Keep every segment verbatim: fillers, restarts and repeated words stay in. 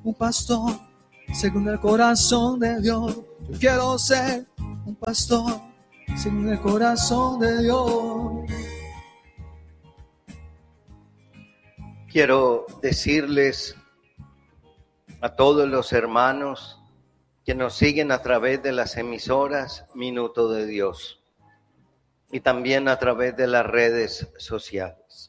un pastor según el corazón de Dios. Yo quiero ser un pastor según el corazón de Dios. Quiero decirles a todos los hermanos que nos siguen a través de las emisoras Minuto de Dios y también a través de las redes sociales.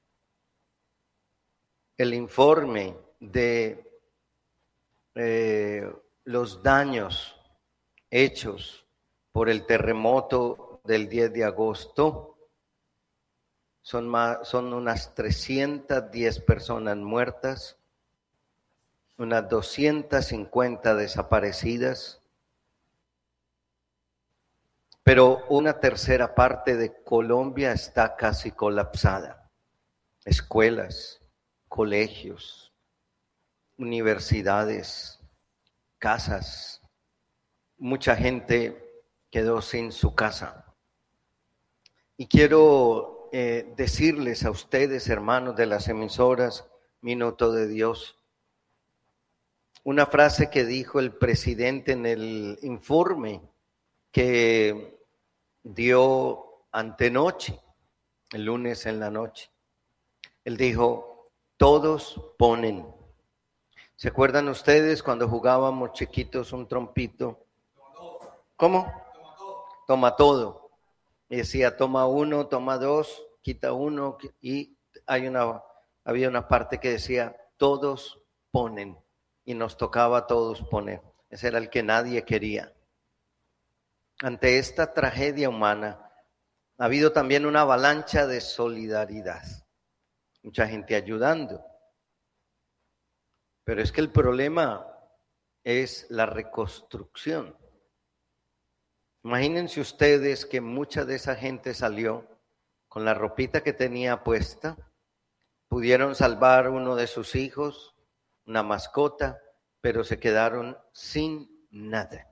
El informe de eh, los daños hechos por el terremoto del diez de agosto son, más, son unas trescientas diez personas muertas, unas doscientas cincuenta desaparecidas, pero una tercera parte de Colombia está casi colapsada. Escuelas, colegios, universidades, casas. Mucha gente quedó sin su casa. Y quiero eh, decirles a ustedes, hermanos de las emisoras Minuto de Dios, una frase que dijo el presidente en el informe que dio antenoche, el lunes en la noche. Él dijo, todos ponen. ¿Se acuerdan ustedes cuando jugábamos chiquitos un trompito? ¿Cómo? Toma todo. Y decía, toma uno, toma dos, quita uno, y hay una, había una parte que decía, todos ponen. Y nos tocaba a todos poner. Ese era el que nadie quería. Ante esta tragedia humana, ha habido también una avalancha de solidaridad. Mucha gente ayudando. Pero es que el problema es la reconstrucción. Imagínense ustedes que mucha de esa gente salió con la ropita que tenía puesta, pudieron salvar uno de sus hijos, una mascota, pero se quedaron sin nada.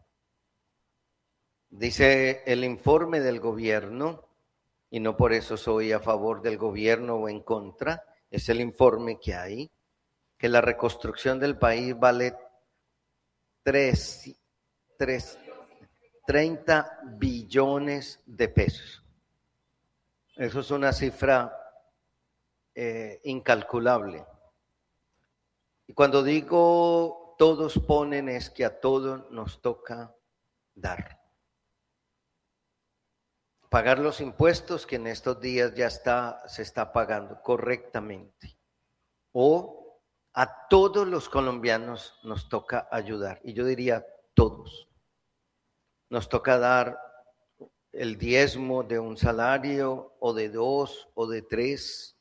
Dice el informe del gobierno, y no por eso soy a favor del gobierno o en contra, es el informe que hay, que la reconstrucción del país vale tres, tres, treinta billones de pesos. Eso es una cifra eh, incalculable. Y cuando digo todos ponen, es que a todos nos toca dar. Pagar los impuestos que en estos días ya está, se está pagando correctamente. O a todos los colombianos nos toca ayudar. Y yo diría todos. Nos toca dar el diezmo de un salario o de dos o de tres.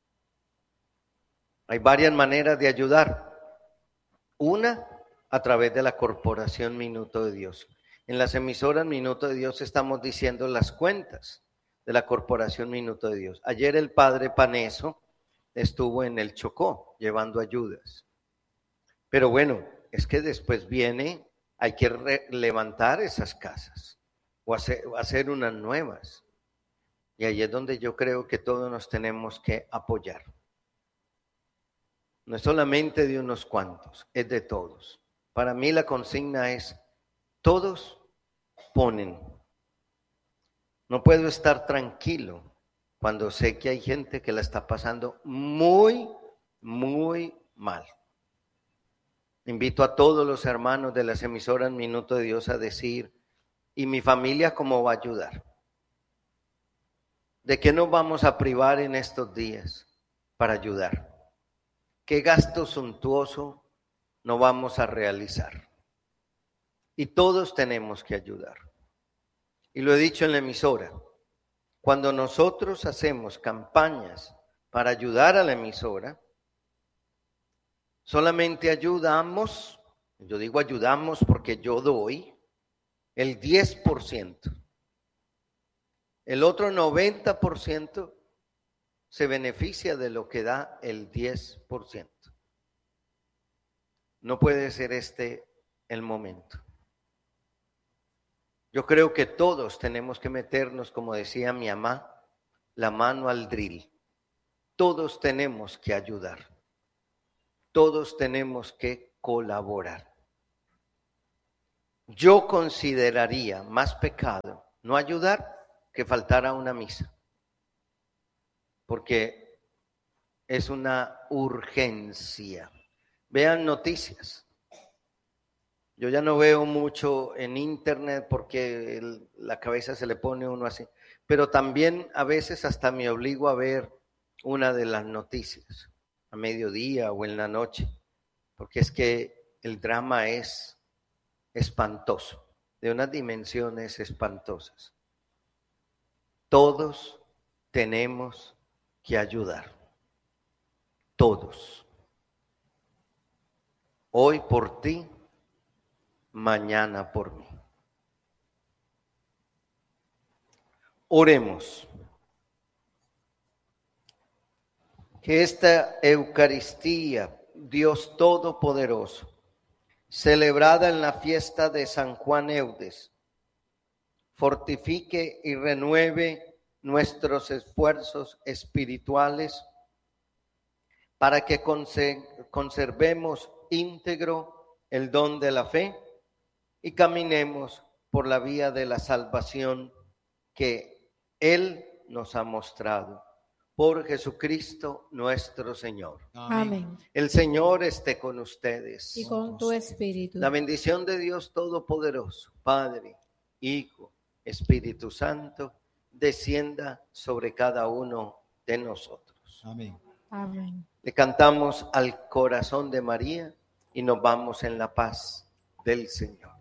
Hay varias maneras de ayudar. Una, a través de la Corporación Minuto de Dios. En las emisoras Minuto de Dios estamos diciendo las cuentas de la Corporación Minuto de Dios. Ayer el padre Paneso estuvo en el Chocó llevando ayudas. Pero bueno, es que después viene, hay que re- levantar esas casas o hacer, o hacer unas nuevas. Y ahí es donde yo creo que todos nos tenemos que apoyar. No es solamente de unos cuantos, es de todos. Para mí la consigna es, todos ponen. No puedo estar tranquilo cuando sé que hay gente que la está pasando muy, muy mal. Invito a todos los hermanos de las emisoras Minuto de Dios a decir, ¿y mi familia cómo va a ayudar? ¿De qué nos vamos a privar en estos días para ayudar? ¿Qué gasto suntuoso no vamos a realizar? Y todos tenemos que ayudar. Y lo he dicho en la emisora, cuando nosotros hacemos campañas para ayudar a la emisora, solamente ayudamos, yo digo ayudamos porque yo doy, el diez por ciento. El otro noventa por ciento se beneficia de lo que da el diez por ciento. No puede ser este el momento. Yo creo que todos tenemos que meternos, como decía mi mamá, la mano al drill. Todos tenemos que ayudar. todos tenemos que colaborar. Yo consideraría más pecado no ayudar que faltar a una misa, porque es una urgencia. Vean noticias. Yo ya no veo mucho en internet porque el, la cabeza se le pone uno así, pero también a veces hasta me obligo a ver una de las noticias a mediodía o en la noche, porque es que el drama es espantoso, de unas dimensiones espantosas. Todos tenemos que ayudar, todos. Hoy por ti, mañana por mí. Oremos. Que esta Eucaristía, Dios Todopoderoso, celebrada en la fiesta de San Juan Eudes, fortifique y renueve nuestros esfuerzos espirituales para que conservemos íntegro el don de la fe y caminemos por la vía de la salvación que Él nos ha mostrado. Por Jesucristo nuestro Señor. Amén. El Señor esté con ustedes. Y con tu espíritu. La bendición de Dios Todopoderoso, Padre, Hijo, Espíritu Santo, descienda sobre cada uno de nosotros. Amén. Amén. Le cantamos al corazón de María y nos vamos en la paz del Señor.